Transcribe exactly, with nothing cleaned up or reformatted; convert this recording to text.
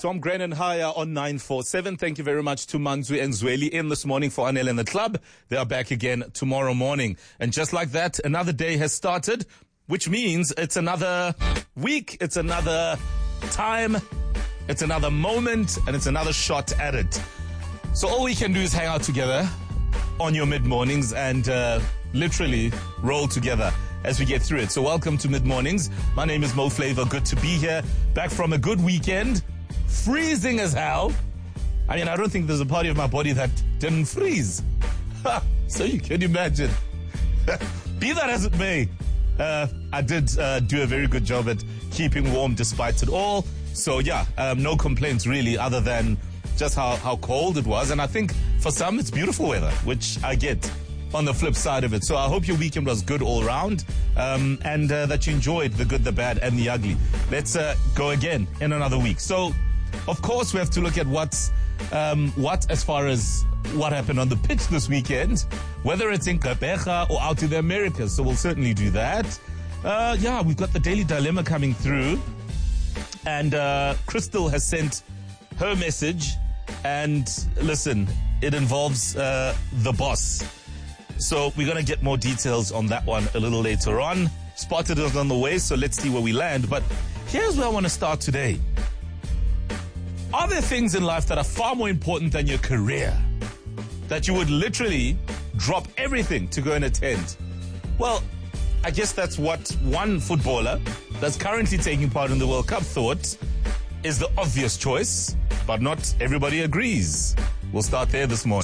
Tom Gren and Haya on nine four seven. Thank you very much to Manzwi and Zweli in this morning for Anel and the club. They are back again tomorrow morning. And just like that, another day has started, which means it's another week, it's another time, it's another moment, and it's another shot at it. So all we can do is hang out together on your mid-mornings and uh, literally roll together as we get through it. So welcome to Mid-Mornings. My name is Mo Flavor. Good to be here. Back from a good weekend. Freezing as hell. I mean, I don't think there's a part of my body that didn't freeze. So you can imagine. Be that as it may, uh, I did uh, do a very good job at keeping warm despite it all. So yeah, um, no complaints really, other than just how, how cold it was. And I think for some it's beautiful weather, which I get on the flip side of it. So I hope your weekend was good all round, um, and uh, that you enjoyed the good, the bad, and the ugly. Let's uh, go again in another week. So, of course, we have to look at what's um, what as far as what happened on the pitch this weekend, whether it's in Gqeberha or out in the Americas. So we'll certainly do that. Uh, yeah, we've got the Daily Dilemma coming through, and uh, Crystal has sent her message, and listen, it involves uh, the boss. So we're going to get more details on that one a little later on. Spotted is on the way, so let's see where we land. But here's where I want to start today. Are there things in life that are far more important than your career, that you would literally drop everything to go and attend? Well, I guess that's what one footballer that's currently taking part in the World Cup thought is the obvious choice, but not everybody agrees. We'll start there this morning.